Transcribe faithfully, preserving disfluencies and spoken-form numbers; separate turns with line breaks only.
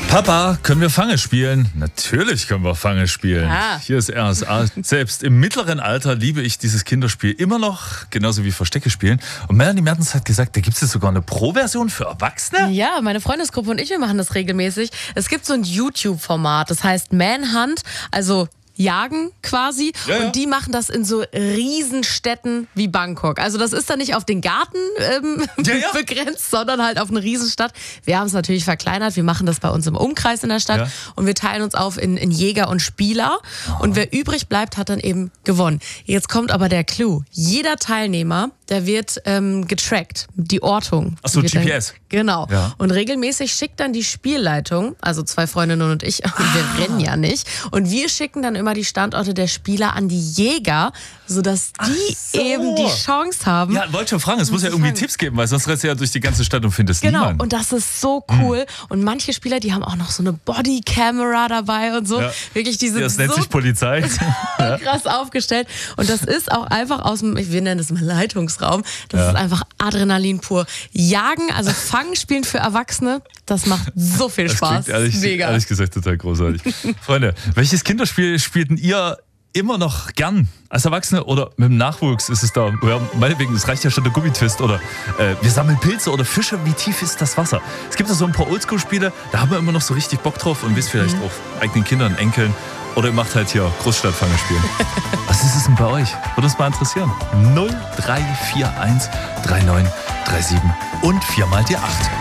Papa, können wir Fange spielen? Natürlich können wir Fange spielen.
Ah.
Hier ist R S A. Selbst im mittleren Alter liebe ich dieses Kinderspiel immer noch, genauso wie Verstecke spielen. Und Melanie Mertens hat gesagt, da gibt es jetzt sogar eine Pro-Version für Erwachsene.
Ja, meine Freundesgruppe und ich, wir machen das regelmäßig. Es gibt so ein YouTube-Format, das heißt Manhunt, also Jagen quasi.
Ja, ja.
Und die machen das in so Riesenstädten wie Bangkok. Also das ist dann nicht auf den Garten ähm,
Ja, ja.
begrenzt, sondern halt auf eine Riesenstadt. Wir haben es natürlich verkleinert. Wir machen das bei uns im Umkreis in der Stadt.
Ja.
Und wir teilen uns auf in, in Jäger und Spieler. Und wer übrig bleibt, hat dann eben gewonnen. Jetzt kommt aber der Clou. Jeder Teilnehmer, der wird ähm, getrackt. Die Ortung.
Ach so,
wird
G P S.
Dann, genau.
Ja.
Und regelmäßig schickt dann die Spielleitung, also zwei Freundinnen und ich, wir rennen ja nicht. Und wir schicken dann immer die Standorte der Spieler an die Jäger, sodass die
so.
eben die Chance haben.
Ja, wollte schon fragen, es muss ja irgendwie
fangen.
Tipps geben, weil sonst rennst du ja durch die ganze Stadt und findest
Genau,
niemanden.
und das ist so cool. Und manche Spieler, die haben auch noch so eine Bodycamera dabei und so.
Ja.
Wirklich, die sind
Das nennt
so
sich Polizei.
krass aufgestellt. Und das ist auch einfach aus dem, wir nennen das mal Leitungsraum, das
Ja.
ist einfach Adrenalin pur. Jagen, also Fangen spielen für Erwachsene, das macht so viel
Das
Spaß.
klingt ehrlich,
Mega.
ehrlich gesagt total großartig. Freunde, welches Kinderspiel spielten ihr immer noch gern als Erwachsene oder mit dem Nachwuchs ist es da? Ja, meinetwegen, es reicht ja schon der Gummitwist oder äh, wir sammeln Pilze oder Fische, wie tief ist das Wasser? Es gibt ja so ein paar Oldschool-Spiele, da haben wir immer noch so richtig Bock drauf und wisst vielleicht
Mhm.
auch eigenen Kindern, Enkeln oder ihr macht halt hier Großstadtfange spielen. Was ist es denn bei euch? Würde uns mal interessieren. null drei vier eins drei neun drei sieben und vier mal die acht.